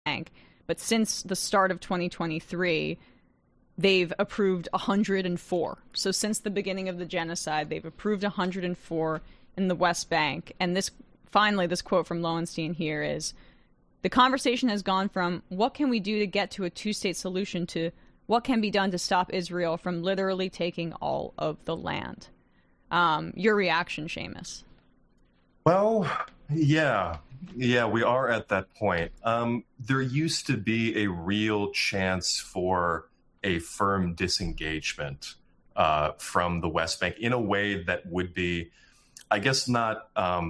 Bank. But since the start of 2023, they've approved 104. So since the beginning of the genocide, they've approved 104 in the West Bank. And this quote from Lowenstein here is, the conversation has gone from what can we do to get to a two-state solution to what can be done to stop Israel from literally taking all of the land. Your reaction, Seamus? Well, yeah, we are at that point. There used to be a real chance for a firm disengagement from the West Bank in a way that would be, I guess, not,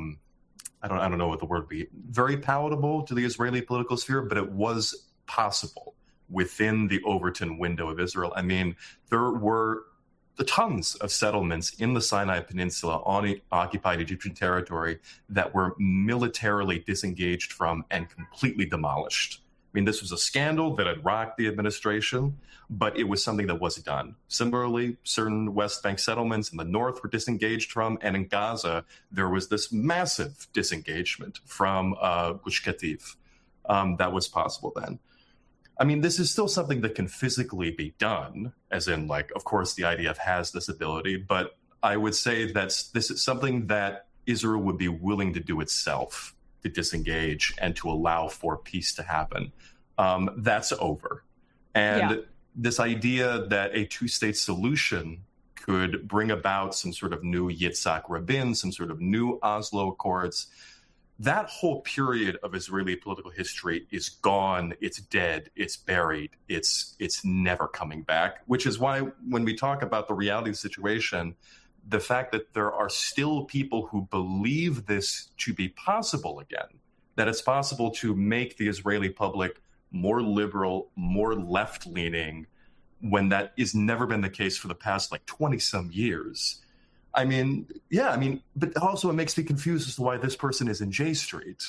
I don't know what the word would be, very palatable to the Israeli political sphere, but it was possible within the Overton window of Israel. I mean, there were tons of settlements in the Sinai Peninsula on occupied Egyptian territory that were militarily disengaged from and completely demolished. I mean, this was a scandal that had rocked the administration, but it was something that was done. Similarly, certain West Bank settlements in the north were disengaged from, and in Gaza, there was this massive disengagement from Gush Katif that was possible then. I mean, this is still something that can physically be done, as in, like, of course, the IDF has this ability, but I would say that this is something that Israel would be willing to do itself, to disengage and to allow for peace to happen. That's over. And this idea that a two-state solution could bring about some sort of new Yitzhak Rabin, some sort of new Oslo Accords, that whole period of Israeli political history is gone, it's dead, it's buried, it's never coming back, which is why when we talk about the reality of the situation, the fact that there are still people who believe this to be possible again, that it's possible to make the Israeli public more liberal, more left-leaning, when that has never been the case for the past, 20-some years. I mean, but also it makes me confused as to why this person is in J Street.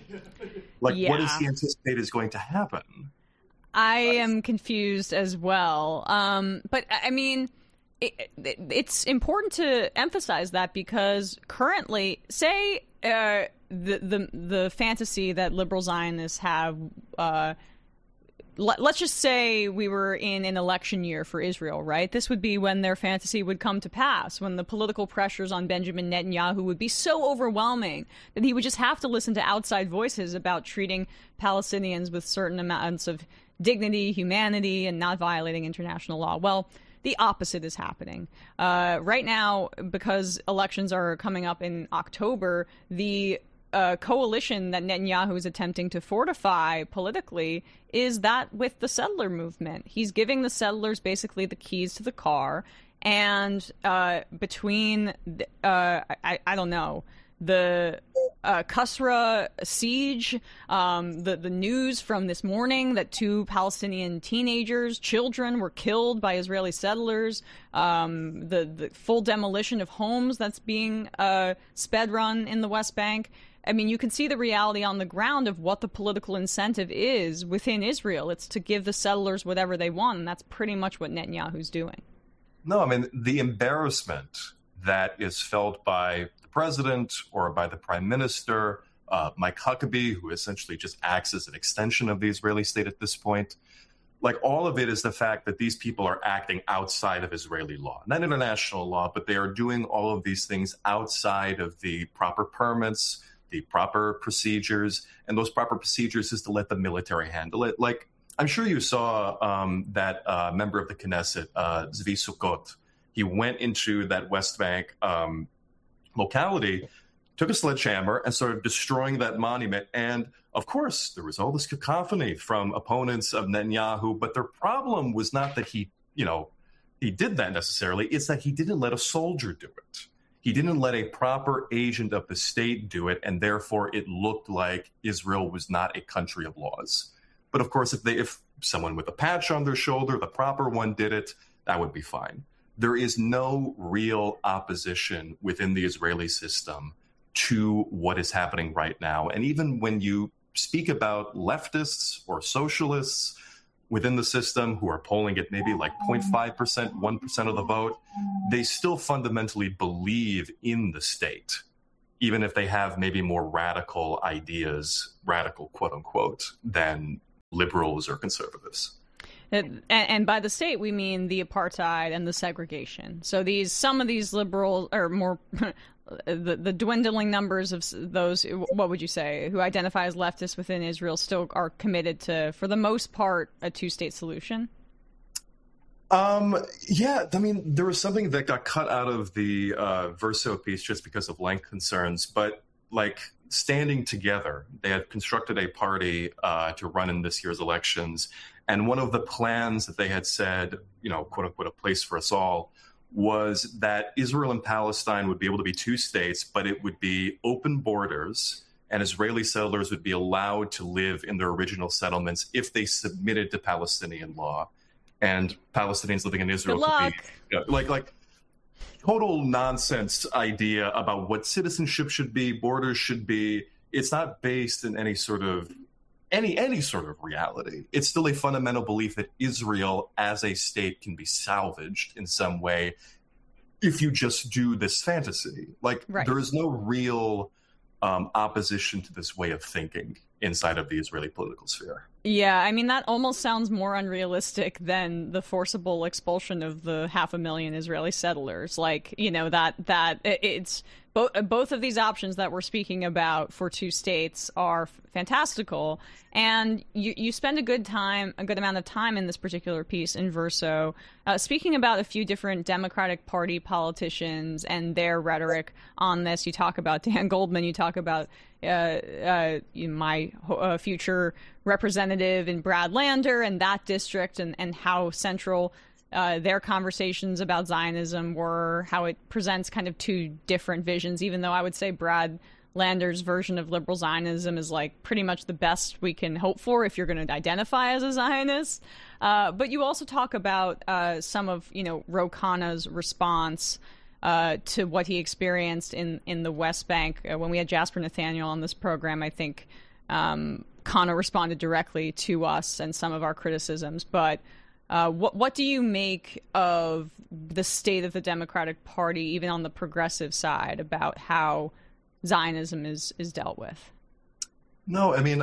What does he anticipate is going to happen? I am confused as well. But, I mean, it's important to emphasize that because currently, say the fantasy that liberal Zionists have, let's just say we were in an election year for Israel, right? This would be when their fantasy would come to pass, when the political pressures on Benjamin Netanyahu would be so overwhelming that he would just have to listen to outside voices about treating Palestinians with certain amounts of dignity, humanity, and not violating international law. Well, the opposite is happening. Right now, because elections are coming up in October, the coalition that Netanyahu is attempting to fortify politically is that with the settler movement. He's giving the settlers basically the keys to the car, and between I don't know, the Qasra siege, the news from this morning that 2 Palestinian children were killed by Israeli settlers, the full demolition of homes that's being sped run in the West Bank. I mean, you can see the reality on the ground of what the political incentive is within Israel. It's to give the settlers whatever they want, and that's pretty much what Netanyahu's doing. No, I mean, the embarrassment that is felt by the president or by the prime minister, Mike Huckabee, who essentially just acts as an extension of the Israeli state at this point, all of it is the fact that these people are acting outside of Israeli law, not international law, but they are doing all of these things outside of the proper permits, the proper procedures, and those proper procedures is to let the military handle it. I'm sure you saw that member of the Knesset, Zvi Sukkot. He went into that West Bank locality, took a sledgehammer, and started destroying that monument. And of course, there was all this cacophony from opponents of Netanyahu, but their problem was not that he did that necessarily. It's that he didn't let a soldier do it. He didn't let a proper agent of the state do it, and therefore it looked like Israel was not a country of laws. But of course, if someone with a patch on their shoulder, the proper one, did it, that would be fine. There is no real opposition within the Israeli system to what is happening right now. And even when you speak about leftists or socialists within the system who are polling at maybe 0.5%, 1% of the vote, they still fundamentally believe in the state, even if they have maybe more radical ideas, radical quote unquote, than liberals or conservatives. And by the state, we mean the apartheid and the segregation. So some of these liberals, or more, the dwindling numbers of those, what would you say, who identify as leftists within Israel still are committed to, for the most part, a two-state solution? Yeah, I mean, there was something that got cut out of the Verso piece just because of length concerns, but like standing together, they had constructed a party to run in this year's elections. And one of the plans that they had said, quote unquote, a place for us all, was that Israel and Palestine would be able to be two states, but it would be open borders, and Israeli settlers would be allowed to live in their original settlements if they submitted to Palestinian law. And Palestinians living in Israel could be like total nonsense idea about what citizenship should be, borders should be. It's not based in any sort of reality. It's still a fundamental belief that Israel as a state can be salvaged in some way if you just do this fantasy. There is no real opposition to this way of thinking inside of the Israeli political sphere. Yeah, I mean, that almost sounds more unrealistic than the forcible expulsion of the 500,000 Israeli settlers. It's both of these options that we're speaking about for two states are fantastical. And you spend a good amount of time in this particular piece in Verso speaking about a few different Democratic Party politicians and their rhetoric on this. You talk about Dan Goldman, you talk about my future representative in Brad Lander and that district, and how central their conversations about Zionism were, how it presents kind of two different visions, even though I would say Brad Lander's version of liberal Zionism is like pretty much the best we can hope for if you're going to identify as a Zionist. But you also talk about some of, Ro Khanna's response to what he experienced in the West Bank. When we had Jasper Nathaniel on this program, I think Khanna responded directly to us and some of our criticisms. But what do you make of the state of the Democratic Party, even on the progressive side, about how Zionism is dealt with? No, I mean,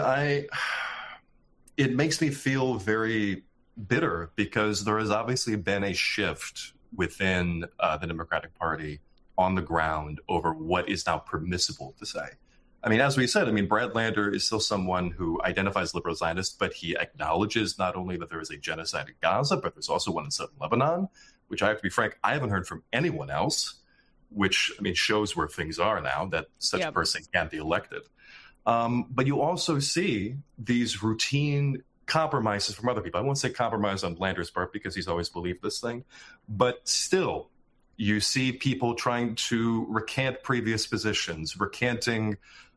it makes me feel very bitter because there has obviously been a shift within the Democratic Party on the ground over what is now permissible to say. I mean, as we said, Brad Lander is still someone who identifies liberal Zionist, but he acknowledges not only that there is a genocide in Gaza, but there's also one in southern Lebanon, which I have to be frank, I haven't heard from anyone else, which, shows where things are now, that such a person can't be elected. But you also see these routine compromises from other people. I won't say compromise on Lander's part because he's always believed this thing, but still, you see people trying to recant previous positions, recanting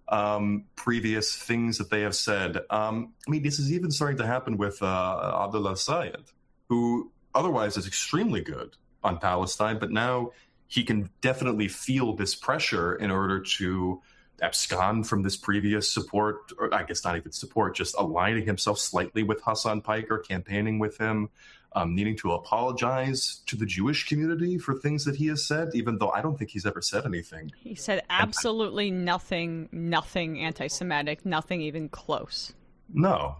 previous things that they have said. This is even starting to happen with Abdullah Sayed, who otherwise is extremely good on Palestine, but now he can definitely feel this pressure in order to abscond from this previous support, or I guess not even support, just aligning himself slightly with Hassan Piker, campaigning with him, needing to apologize to the Jewish community for things that he has said, even though I don't think he's ever said anything. He said absolutely nothing anti-Semitic, nothing even close. No.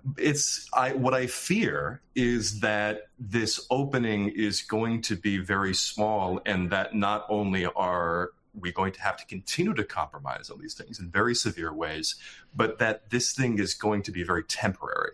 What I fear is that this opening is going to be very small, and that not only are we going to have to continue to compromise on these things in very severe ways, but that this thing is going to be very temporary.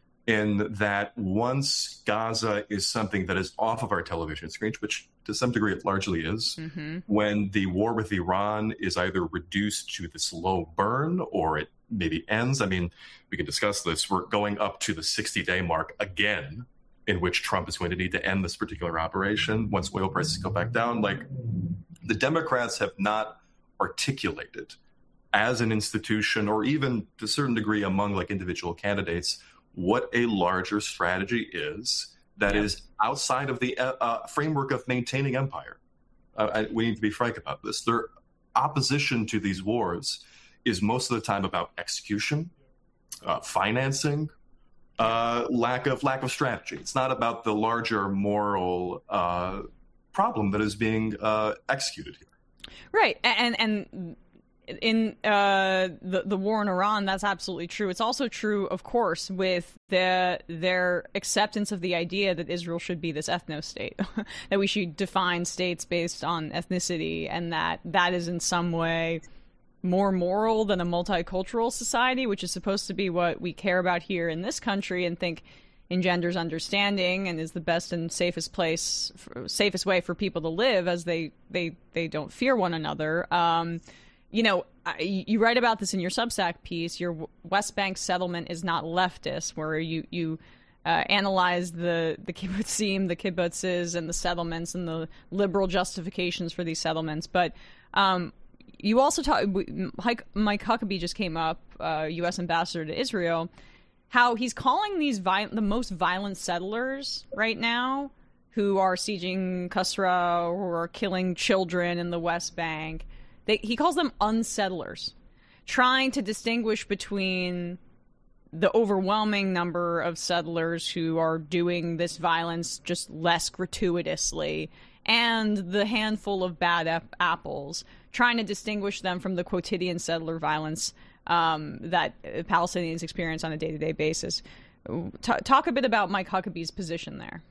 In that once Gaza is something that is off of our television screens, which to some degree it largely is, when the war with Iran is either reduced to this low burn or it maybe ends. We can discuss this. We're going up to the 60-day mark again, in which Trump is going to need to end this particular operation once oil prices go back down. The Democrats have not articulated as an institution, or even to a certain degree among individual candidates, what a larger strategy is that is outside of the framework of maintaining empire. We need to be frank about this. Their opposition to these wars is most of the time about execution, financing, lack of strategy. It's not about the larger moral problem that is being executed here. Right. And in the war in Iran, that's absolutely true. It's also true, of course, with their acceptance of the idea that Israel should be this ethno-state, that we should define states based on ethnicity, and that is in some way more moral than a multicultural society, which is supposed to be what we care about here in this country and think engenders understanding and is the best and safest way for people to live, as they don't fear one another. You write about this in your Substack piece. Your West Bank settlement is not leftist, where you analyze the kibbutzim, the kibbutzes, and the settlements and the liberal justifications for these settlements. But you also talk. Mike Huckabee just came up, U.S. ambassador to Israel, how he's calling these the most violent settlers right now, who are sieging Qasra or killing children in the West Bank. He calls them unsettlers, trying to distinguish between the overwhelming number of settlers who are doing this violence just less gratuitously and the handful of bad apples, trying to distinguish them from the quotidian settler violence that Palestinians experience on a day-to-day basis. Talk a bit about Mike Huckabee's position there.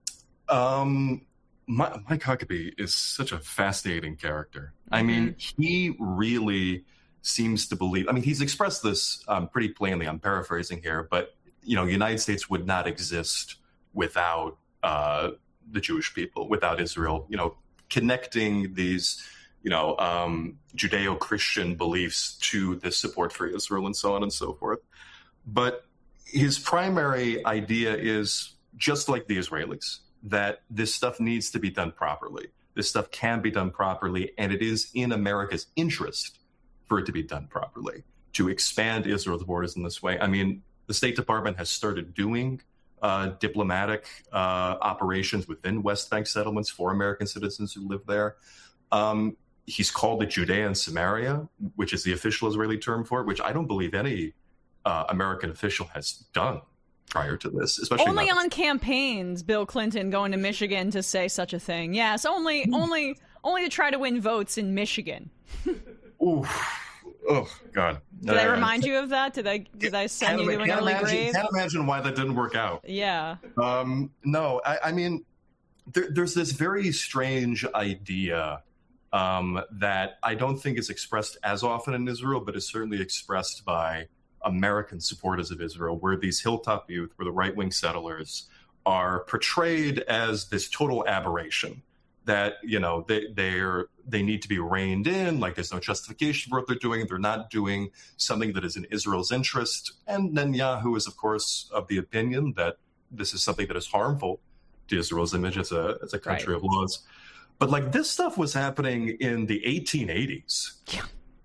Mike Huckabee is such a fascinating character. I mean, he really seems to believe, he's expressed this pretty plainly. I'm paraphrasing here, but, the United States would not exist without the Jewish people, without Israel, connecting these, Judeo-Christian beliefs to the support for Israel and so on and so forth. But his primary idea is just like the Israelis, that this stuff needs to be done properly. This stuff can be done properly, and it is in America's interest for it to be done properly, to expand Israel's borders in this way. The State Department has started doing diplomatic operations within West Bank settlements for American citizens who live there. He's called it Judea and Samaria, which is the official Israeli term for it, which I don't believe any American official has done prior to this, especially only on campaigns. Bill Clinton going to Michigan to say such a thing. Yes, only to try to win votes in Michigan. Oof. Oh God! Did I remind you of that? Did I send you to an early grave? Can't imagine why that didn't work out. Yeah. No, there's this very strange idea that I don't think is expressed as often in Israel, but is certainly expressed by American supporters of Israel, where these hilltop youth, where the right-wing settlers are portrayed as this total aberration, that they need to be reined in, like there's no justification for what they're doing. They're not doing something that is in Israel's interest. And Netanyahu is, of course, of the opinion that this is something that is harmful to Israel's image as a country of laws. But this stuff was happening in the 1880s. Yeah.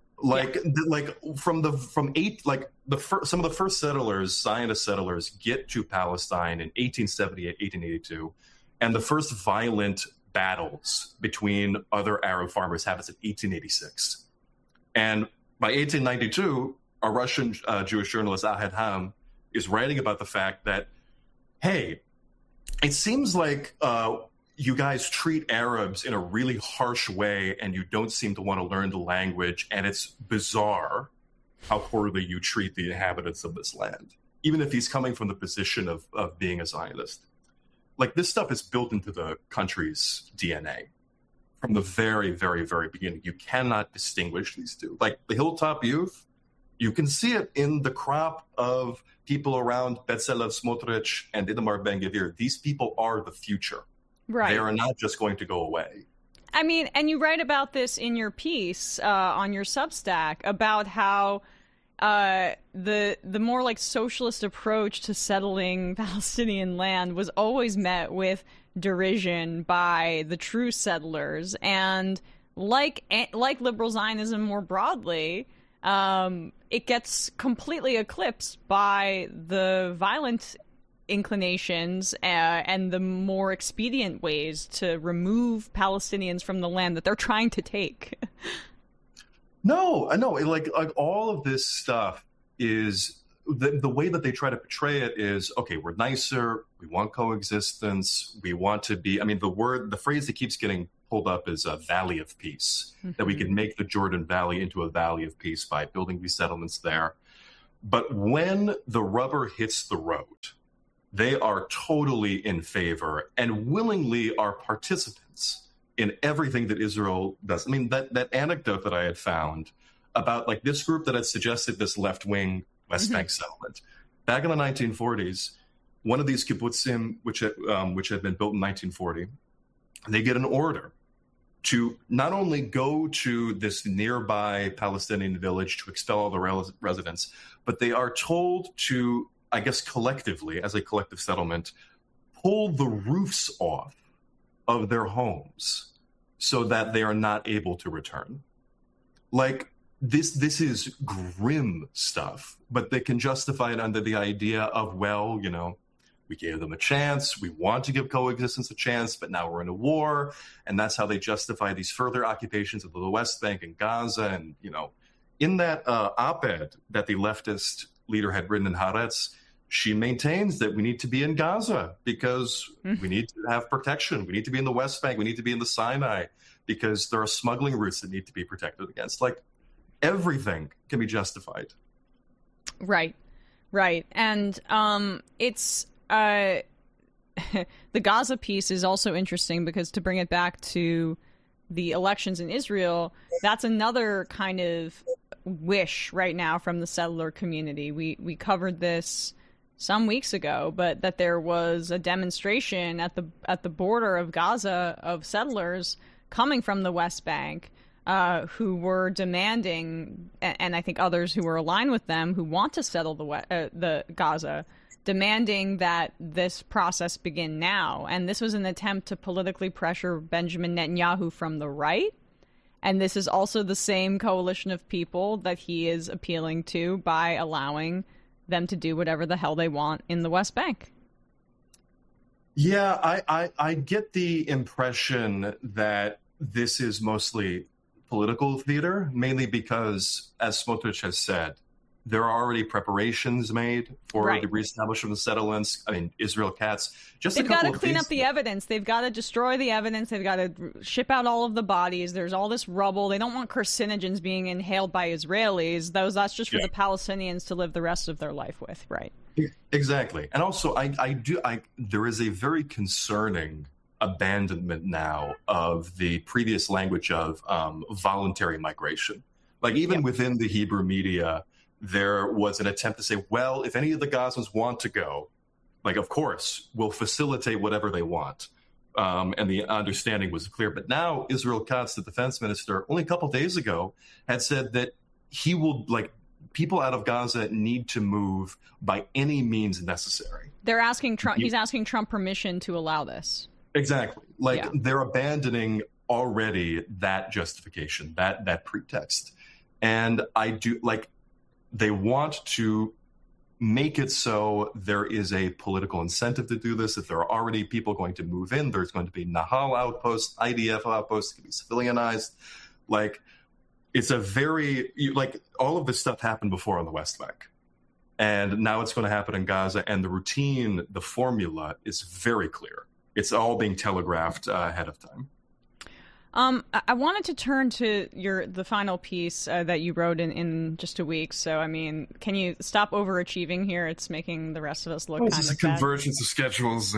Some of the first settlers, Zionist settlers, get to Palestine in 1878, 1882, and the first violent battles between other Arab farmers happens in 1886. And by 1892, a Russian Jewish journalist, Ahad Ham, is writing about the fact that, hey, it seems like you guys treat Arabs in a really harsh way and you don't seem to want to learn the language, and it's bizarre how poorly you treat the inhabitants of this land, even if he's coming from the position of being a Zionist. This stuff is built into the country's DNA from the very, very, very beginning. You cannot distinguish these two. The hilltop youth, you can see it in the crop of people around Bezalel Smotrich and Itamar Ben-Gvir. These people are the future. Right. They are not just going to go away. And you write about this in your piece on your Substack about how the more socialist approach to settling Palestinian land was always met with derision by the true settlers, and like liberal Zionism more broadly, it gets completely eclipsed by the violent inclinations and the more expedient ways to remove Palestinians from the land that they're trying to take. No, all of this stuff is the way that they try to portray it is, okay, we're nicer, we want coexistence, we want to be, the phrase that keeps getting pulled up as a valley of peace, that we could make the Jordan Valley into a valley of peace by building these settlements there. But when the rubber hits the road, they are totally in favor and willingly are participants in everything that Israel does. I mean, that anecdote that I had found about like this group that had suggested this left-wing West Bank settlement back in the 1940s, one of these kibbutzim, which had been built in 1940, they get an order to not only go to this nearby Palestinian village to expel all the residents, but they are told to, I guess collectively, as a collective settlement, pull the roofs off of their homes so that they are not able to return. Like, this is grim stuff, but they can justify it under the idea of, well, you know, we gave them a chance. We want to give coexistence a chance, but now we're in a war. And that's how they justify these further occupations of the West Bank and Gaza. And, you know, in that op-ed that the leftist leader had written in Haaretz, she maintains that we need to be in Gaza because we need to have protection. We need to be in the West Bank. We need to be in the Sinai because there are smuggling routes that need to be protected against. Like, everything can be justified. Right. And it's the Gaza piece is also interesting because, to bring it back to the elections in Israel, that's another kind of wish right now from the settler community. We covered this some weeks ago, but that there was a demonstration at the border of Gaza of settlers coming from the West Bank who were demanding, and I think others who were aligned with them who want to settle the Gaza, demanding that this process begin now. And this was an attempt to politically pressure Benjamin Netanyahu from the right. And this is also the same coalition of people that he is appealing to by allowing them to do whatever the hell they want in the West Bank. Yeah, I get the impression that this is mostly political theater, mainly because, as Smotrich has said, there are already preparations made for the reestablishment of settlements. I mean, Israel Katz, they've got to clean up the evidence. They've got to destroy the evidence. They've got to ship out all of the bodies. There's all this rubble. They don't want carcinogens being inhaled by Israelis. That's just for the Palestinians to live the rest of their life with, right? Exactly. And also, there is a very concerning abandonment now of the previous language of voluntary migration. Like, even within the Hebrew media, there was an attempt to say, well, if any of the Gazans want to go, like, of course, we'll facilitate whatever they want. And the understanding was clear. But now Israel Katz, the defense minister, only a couple of days ago, had said that he will, like, people out of Gaza need to move by any means necessary. They're asking Trump. He's asking Trump permission to allow this. Exactly. Like, they're abandoning already that justification, that pretext. And I do, like, they want to make it so there is a political incentive to do this. If there are already people going to move in, there's going to be Nahal outposts, IDF outposts, can be civilianized. Like, it's a very, like, all of this stuff happened before on the West Bank. And now it's going to happen in Gaza. And the routine, the formula is very clear. It's all being telegraphed ahead of time. I wanted to turn to the final piece that you wrote in just a week. So, I mean, can you stop overachieving here? It's making the rest of us look kind of bad. This is a convergence of schedules.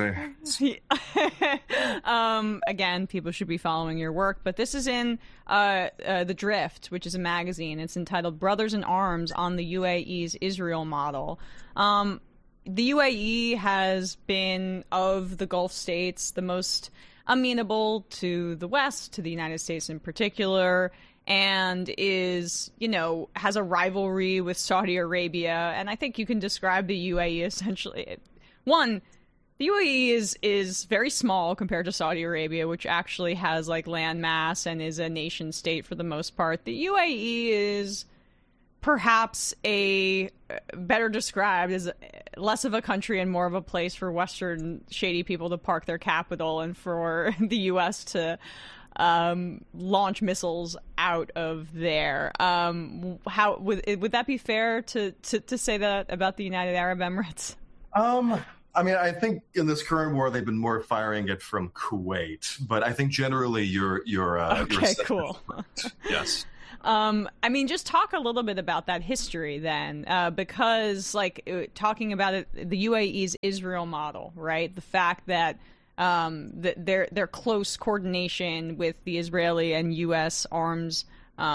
Again, people should be following your work. But this is in The Drift, which is a magazine. It's entitled Brothers in Arms on the UAE's Israel Model. The UAE has been, of the Gulf states, the most amenable to the West, to the United States in particular, and is, has a rivalry with Saudi Arabia. And I think you can describe the UAE essentially. One, the UAE is very small compared to Saudi Arabia, which actually has like land mass and is a nation state for the most part. The UAE is perhaps better described as less of a country and more of a place for Western shady people to park their capital and for the U.S. to launch missiles out of there. How would that be fair to say that about the United Arab Emirates? I mean, I think in this current war they've been more firing it from Kuwait, but I think generally you're okay, cool. Yes. I mean, just talk a little bit about that history then, because talking about it, the UAE's Israel model, right? The fact that their close coordination with the Israeli and U.S. arms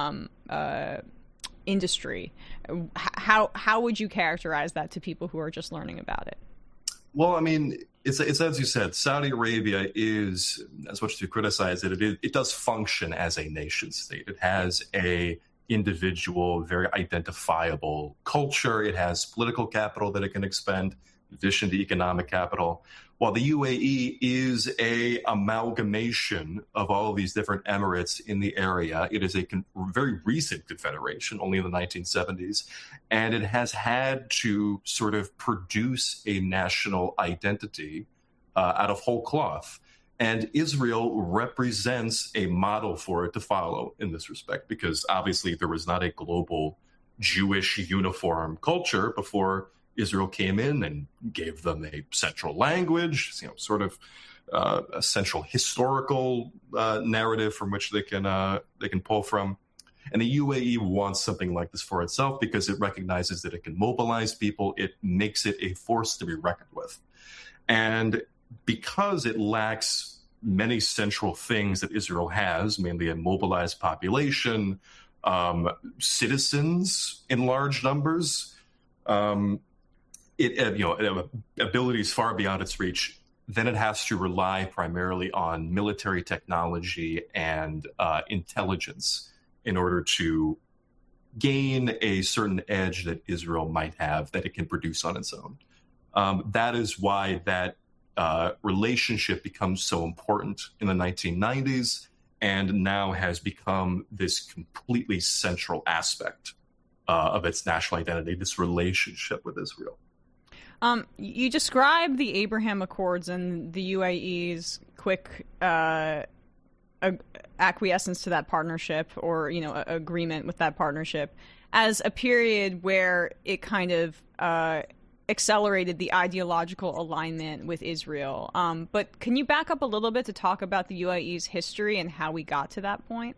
industry. How would you characterize that to people who are just learning about it? Well, I mean, it's as you said, Saudi Arabia is, as much as you criticize it, it does function as a nation state. It has a individual, very identifiable culture. It has political capital that it can expend, in addition to economic capital. While the UAE is a amalgamation of all of these different emirates in the area, it is a very recent confederation, only in the 1970s, and it has had to sort of produce a national identity out of whole cloth. And Israel represents a model for it to follow in this respect, because obviously there was not a global Jewish uniform culture before Israel came in and gave them a central language, sort of a central historical narrative from which they can pull from. And the UAE wants something like this for itself because it recognizes that it can mobilize people. It makes it a force to be reckoned with. And because it lacks many central things that Israel has, mainly a mobilized population, citizens in large numbers, abilities far beyond its reach, then it has to rely primarily on military technology and intelligence in order to gain a certain edge that Israel might have that it can produce on its own. That is why that relationship becomes so important in the 1990s and now has become this completely central aspect of its national identity, this relationship with Israel. You describe the Abraham Accords and the UAE's quick acquiescence to that partnership, or agreement with that partnership, as a period where it kind of accelerated the ideological alignment with Israel. But can you back up a little bit to talk about the UAE's history and how we got to that point?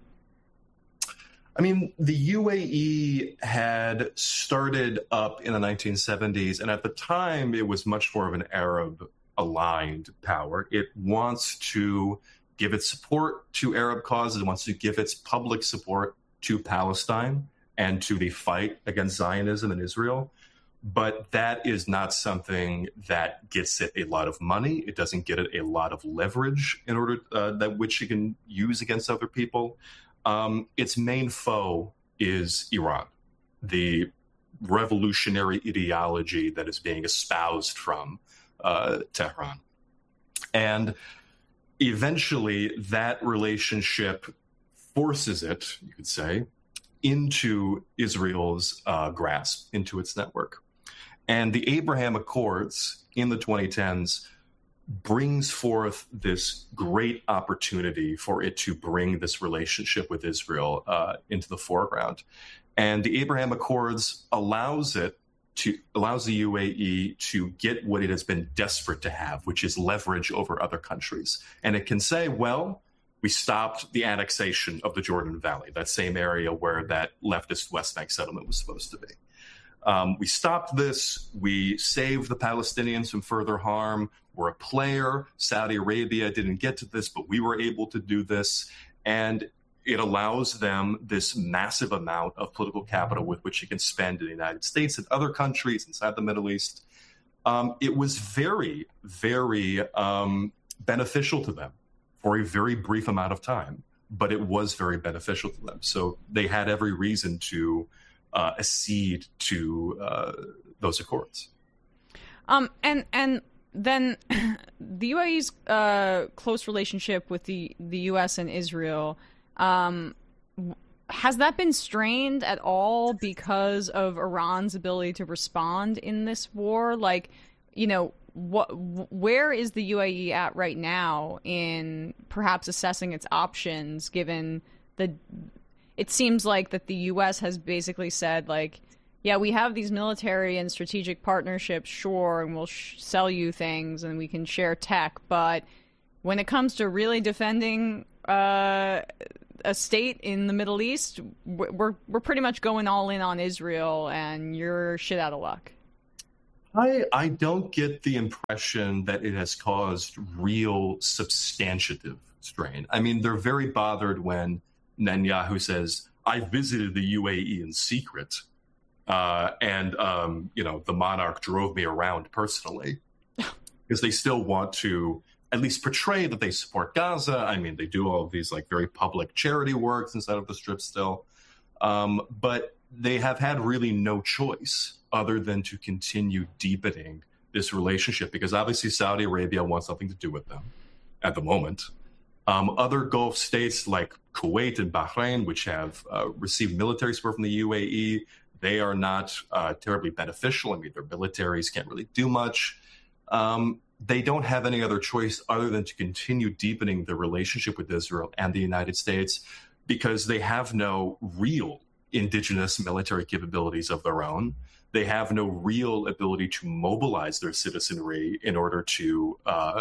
I mean, the UAE had started up in the 1970s, and at the time, it was much more of an Arab-aligned power. It wants to give its support to Arab causes. It wants to give its public support to Palestine and to the fight against Zionism in Israel. But that is not something that gets it a lot of money. It doesn't get it a lot of leverage in order that which it can use against other people. Its main foe is Iran, the revolutionary ideology that is being espoused from Tehran. And eventually that relationship forces it, you could say, into Israel's grasp, into its network. And the Abraham Accords in the 2010s brings forth this great opportunity for it to bring this relationship with Israel into the foreground. And the Abraham Accords allows the UAE to get what it has been desperate to have, which is leverage over other countries. And it can say, well, we stopped the annexation of the Jordan Valley, that same area where that leftist West Bank settlement was supposed to be. We stopped this. We saved the Palestinians from further harm. We're a player. Saudi Arabia didn't get to this, but we were able to do this. And it allows them this massive amount of political capital with which you can spend in the United States and other countries inside the Middle East. It was very, very beneficial to them for a very brief amount of time, but it was very beneficial to them. So they had every reason to accede to those accords. And then the UAE's close relationship with the U.S. and Israel, has that been strained at all because of Iran's ability to respond in this war? Like, where is the UAE at right now in perhaps assessing its options, given it seems like that the U.S. has basically said, like, Yeah, we have these military and strategic partnerships, sure, and we'll sell you things and we can share tech, but when it comes to really defending a state in the Middle East, we're pretty much going all in on Israel, and you're shit out of luck. I don't get the impression that it has caused real substantive strain. I mean, they're very bothered when Netanyahu says, I visited the UAE in secret, and the monarch drove me around personally, because they still want to at least portray that they support Gaza. I mean, they do all of these like very public charity works inside of the Strip still, but they have had really no choice other than to continue deepening this relationship, because obviously Saudi Arabia wants something to do with them at the moment. Other Gulf states like Kuwait and Bahrain, which have received military support from the UAE, they are not terribly beneficial. I mean, their militaries can't really do much. They don't have any other choice other than to continue deepening the relationship with Israel and the United States, because they have no real indigenous military capabilities of their own. They have no real ability to mobilize their citizenry in order to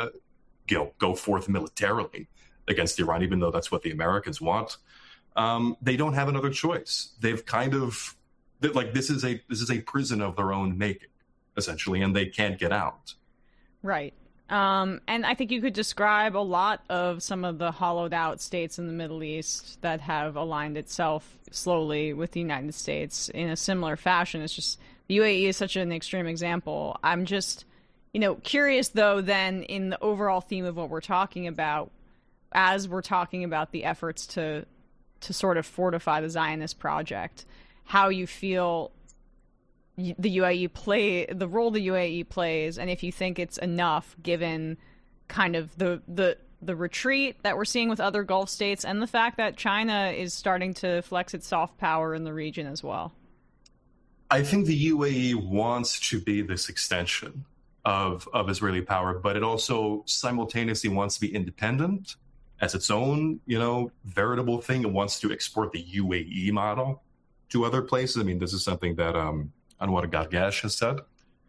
go forth militarily against Iran, even though that's what the Americans want. They don't have another choice. They've kind of like this is a prison of their own making, essentially, and they can't get out. Right. And I think you could describe a lot of some of the hollowed out states in the Middle East that have aligned itself slowly with the United States in a similar fashion. It's just the UAE is such an extreme example. I'm just, curious, though, then in the overall theme of what we're talking about, as we're talking about the efforts to sort of fortify the Zionist project, how you feel the role the UAE plays, and if you think it's enough given kind of the retreat that we're seeing with other Gulf states and the fact that China is starting to flex its soft power in the region as well. I think the UAE wants to be this extension of Israeli power, but it also simultaneously wants to be independent as its own, veritable thing. It wants to export the UAE model to other places. I mean, this is something that Anwar Gargash has said.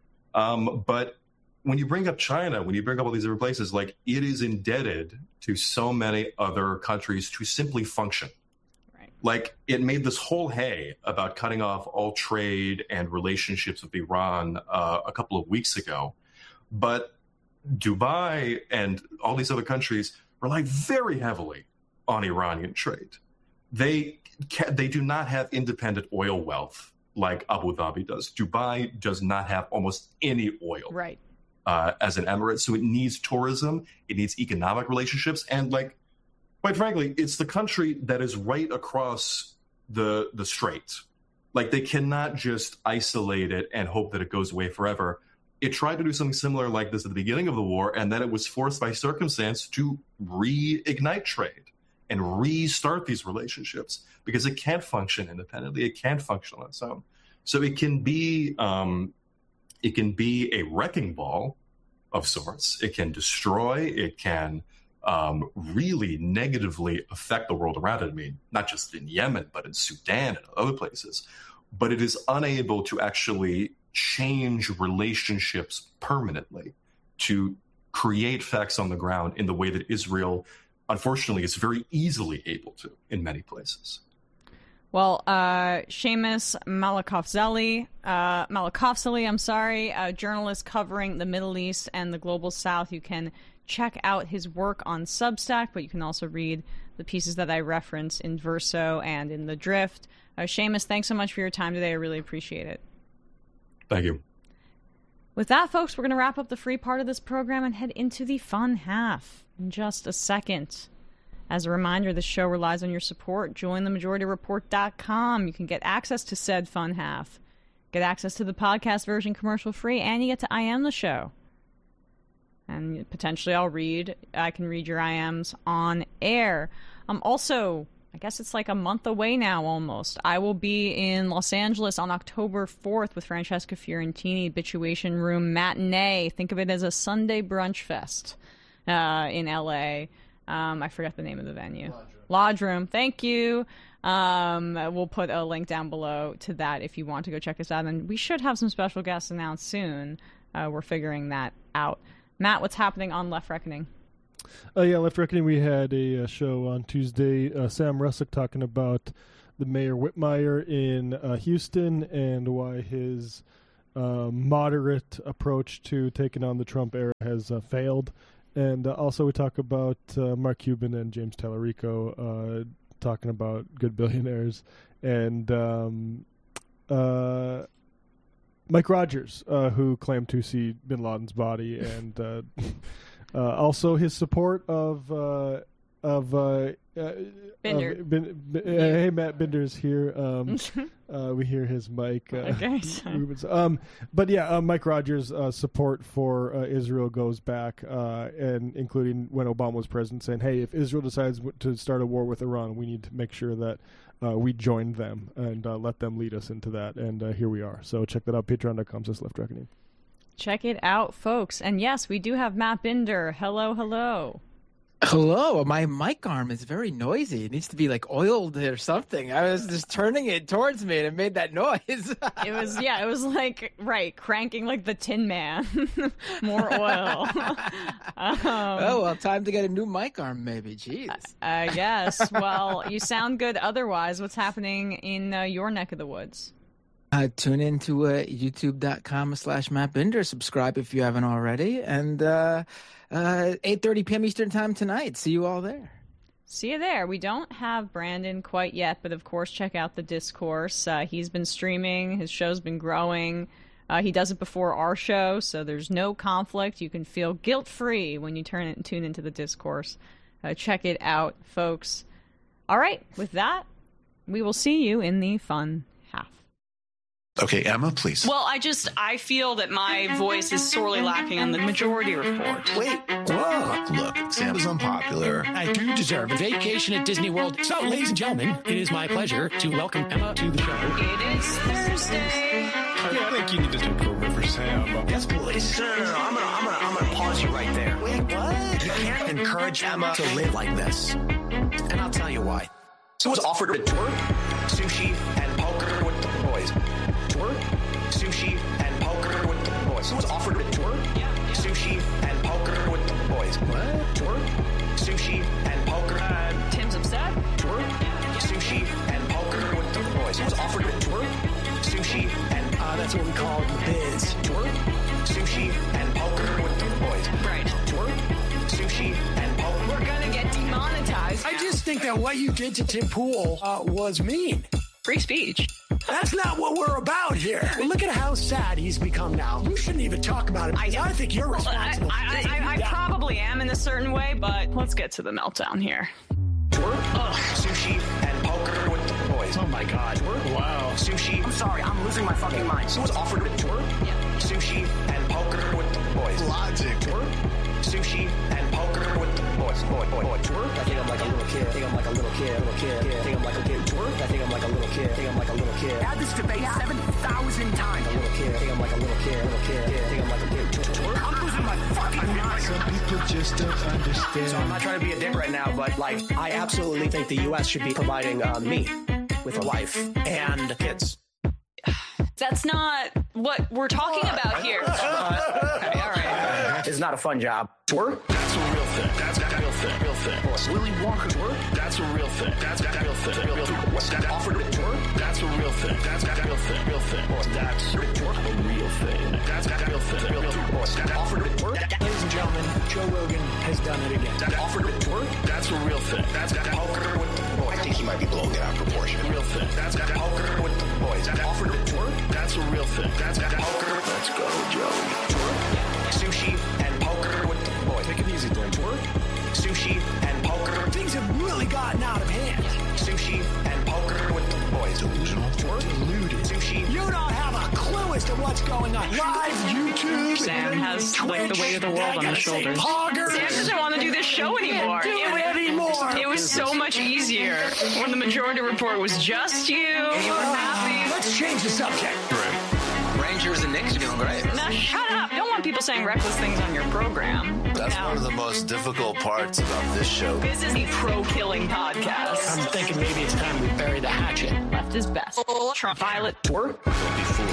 But when you bring up China, when you bring up all these other places, like, it is indebted to so many other countries to simply function. Right. Like, it made this whole hay about cutting off all trade and relationships with Iran a couple of weeks ago. But Dubai and all these other countries rely very heavily on Iranian trade. They do not have independent oil wealth like Abu Dhabi does. Dubai does not have almost any oil, right, as an emirate. So it needs tourism, it needs economic relationships, and, like, quite frankly, it's the country that is right across the strait. Like, they cannot just isolate it and hope that it goes away forever. It tried to do something similar like this at the beginning of the war, and then it was forced by circumstance to reignite trade and restart these relationships, because it can't function independently. It can't function on its own. So it can be a wrecking ball of sorts. It can destroy. It can really negatively affect the world around it. I mean, not just in Yemen, but in Sudan and other places. But it is unable to actually change relationships permanently, to create facts on the ground in the way that Israel, unfortunately, is very easily able to in many places. Well, Seamus Malakofzeli, a journalist covering the Middle East and the Global South. You can check out his work on Substack, but you can also read the pieces that I reference in Verso and in The Drift. Seamus, thanks so much for your time today. I really appreciate it. Thank you. With that, folks, we're going to wrap up the free part of this program and head into the fun half in just a second. As a reminder, the show relies on your support. Join themajorityreport.com. You can get access to said fun half, get access to the podcast version commercial free, and you get to IM the show. And potentially I can read your IMs on air. Also, I guess it's like a month away now almost. I will be in Los Angeles on October 4th with Francesca Fiorentini, Bituation Room Matinee. Think of it as a Sunday brunch fest in LA. I forget the name of the venue. Lodge Room. Thank you. We'll put a link down below to that if you want to go check us out. And we should have some special guests announced soon. We're figuring that out. Matt, what's happening on Left Reckoning? Left Reckoning, we had a show on Tuesday. Sam Russick talking about the Mayor Whitmire in Houston and why his moderate approach to taking on the Trump era has failed. And also we talk about Mark Cuban and James Tallarico talking about good billionaires. And Mike Rogers, who claimed to see bin Laden's body, and also his support of Binder. Hey, Matt Binder's here. We hear his mic. Okay. But yeah, Mike Rogers' support for Israel goes back, and including when Obama was president, saying, "Hey, if Israel decides to start a war with Iran, we need to make sure that we join them and let them lead us into that." And here we are. So check that out. Patreon.com/Left Reckoning. Check it out, folks. And yes, we do have Matt Binder. Hello, hello. Hello, my mic arm is very noisy. It needs to be like oiled or something. I was just turning it towards me and it made that noise. It was like, right, cranking like the Tin Man. More oil. Well, time to get a new mic arm maybe. Jeez. Yes. Well, you sound good otherwise. What's happening in your neck of the woods? Tune in to youtube.com/Matt Binder. Subscribe if you haven't already. And 8:30 p.m. Eastern Time tonight. See you all there. See you there. We don't have Brandon quite yet, but of course, check out the Discourse. He's been streaming. His show's been growing. He does it before our show, so there's no conflict. You can feel guilt-free when you tune into the Discourse. Check it out, folks. All right, with that, we will see you in the fun half. Okay, Emma, please. Well, I feel that my voice is sorely lacking on the Majority Report. Wait, look, Sam is unpopular. I do deserve a vacation at Disney World. So, ladies and gentlemen, it is my pleasure to welcome Emma to the show. It is Thursday. I think you need to take over for Sam. Yes, please. No. I'm gonna pause you right there. Wait, what? You can't encourage Emma to live like this. And I'll tell you why. So it's offered to twerk, sushi, and poker with the boys. Twerk, sushi, and poker with the boys. So it's offered to twerk, sushi, and poker with the boys. What? Twerk, sushi, and poker. Tim's upset. Twerk, sushi, and poker with the boys. So it's offered to twerk, sushi, and that's what we call the biz. Twerk, sushi, and poker with the boys. Right. Twerk, sushi, and poker. We're gonna get demonetized. I just think that what you did to Tim Pool was mean. Free speech. That's not what we're about here. Well, look at how sad he's become now. You shouldn't even talk about it. I think you're responsible. I probably am in a certain way, but let's get to the meltdown here. Twerk, sushi, and poker with the boys. Oh my God. Twerk, Wow. sushi. I'm sorry, I'm losing my fucking mind. So it's offered to twerk, sushi, and poker with the boys. Logic. Twerk, sushi, and poker with the boys. Boy. Twerk. I think I'm like a little kid. I think I'm like a little kid. I think I'm like a kid. Twerk. I think I'm like a little kid. I think I'm like a little kid. Had this debate 7,000 times. A little kid. I think I'm like a little kid. I think I'm like a kid. Twerk. I'm losing my fucking mind. Some people just don't understand. So I'm not trying to be a dick right now, but like, I absolutely think the U.S. should be providing me with a wife and kids. That's not what we're talking about here. Okay, all right. It's not a fun job. Twerk. That's a real thing. That's a real thing. Real thing. Willy Wonka twerk. That's a real thing. That's a real thing. Real thing. What's that offered to twerk? That's a real thing. That's a real thing. Real thing. That's Twerk. a real thing. That's a real thing. Real thing. What's that offered to twerk? Ladies and gentlemen, Joe Rogan has done it again. That offered to twerk? That's a real thing. That's Poker with the boys. I think he might be blowing it out of proportion. real thing. That's poker with the boys. That offered to twerk? That's a real thing. That's poker. Let's go, Joey. Twerk, sushi, and poker with the boys. Take it easy, Dan. Twerk, sushi, and poker. Things have really gotten out of hand. Sushi, and poker with the boys. Delusional. Twerk, sushi. You don't have a clue as to what's going on. Live YouTube. Sam has like the weight of the world on his shoulders. Sam doesn't want to do this show anymore. It was so much easier when the Majority Report was just you. And you were happy. Let's change the subject. Rangers and Knicks are doing great. Now shut up. You don't want people saying reckless things on your program. That's That's one of the most difficult parts about this show. This is the pro-killing podcast. I'm thinking maybe it's time we bury the hatchet. Left is best. Trump. Violet. Don't be fooled.